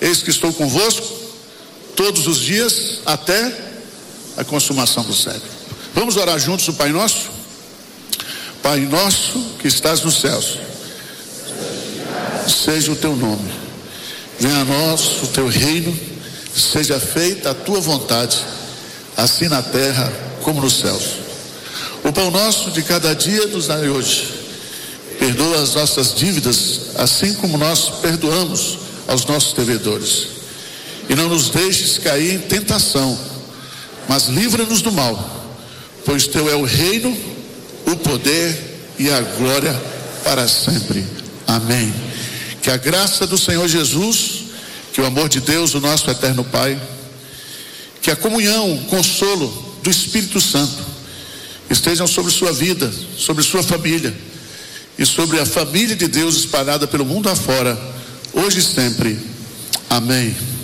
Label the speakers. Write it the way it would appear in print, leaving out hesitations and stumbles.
Speaker 1: eis que estou convosco todos os dias até a consumação do século. Vamos orar juntos o Pai Nosso? Pai nosso que estás nos céus, seja o teu nome, venha a nós o teu reino, seja feita a tua vontade, assim na terra como nos céus. O pão nosso de cada dia nos dai hoje. Perdoa as nossas dívidas, assim como nós perdoamos aos nossos devedores. E não nos deixes cair em tentação, mas livra-nos do mal, pois teu é o reino, o poder e a glória para sempre. Amém. Que a graça do Senhor Jesus, que o amor de Deus, o nosso eterno Pai, que a comunhão, o consolo do Espírito Santo estejam sobre sua vida, sobre sua família e sobre a família de Deus espalhada pelo mundo afora, hoje e sempre. Amém.